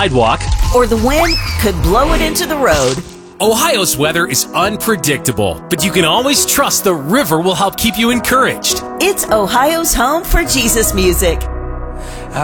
sidewalk, or the wind could blow it into the road. Ohio's weather is unpredictable, but you can always trust the river will help keep you encouraged. It's Ohio's home for Jesus music.